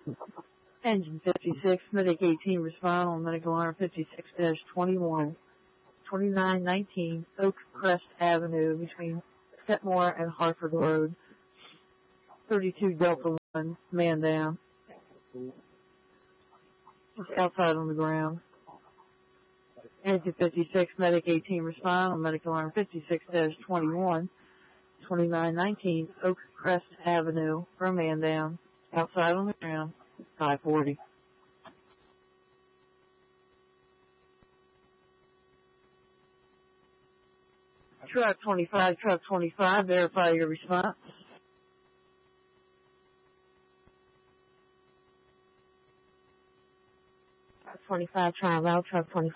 Engine 56, Medic 18, respond on medical alarm 56-21, 2919 Oak Crest Avenue between Setmore and Hartford Road. 32 Delta 1, man down. Just outside on the ground. Engine 56, Medic 18, respond on medical alarm 56-21, 2919 Oak Crest Avenue for a man down. Outside on the ground. 540. Truck 25, verify your response. 25, try loud, truck 25.